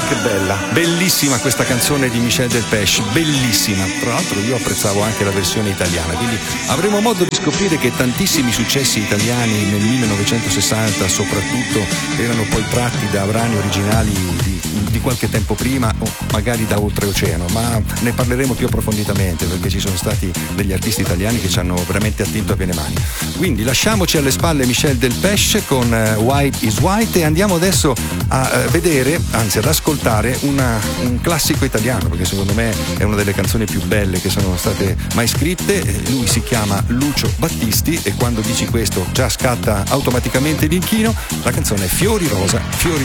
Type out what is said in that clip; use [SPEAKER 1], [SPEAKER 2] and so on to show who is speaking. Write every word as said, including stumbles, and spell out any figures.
[SPEAKER 1] che bella, bellissima questa canzone di Michel Delpech, bellissima. Tra l'altro io apprezzavo anche la versione italiana, quindi avremo modo di scoprire che tantissimi successi italiani nel millenovecentosessanta soprattutto erano poi tratti da brani originali di, di qualche tempo prima o magari da oltreoceano, ma ne parleremo più approfonditamente perché ci sono stati degli artisti italiani che ci hanno veramente attinto a piene mani. Quindi lasciamoci alle spalle Michel Delpech con uh, White is White e andiamo adesso a uh, vedere, anzi ad ascoltare una, un classico italiano, perché secondo me è una delle canzoni più belle che sono state mai scritte. Lui si chiama Lucio Battisti e quando dici questo già scatta automaticamente l'inchino. La canzone è Fiori Rosa, Fiori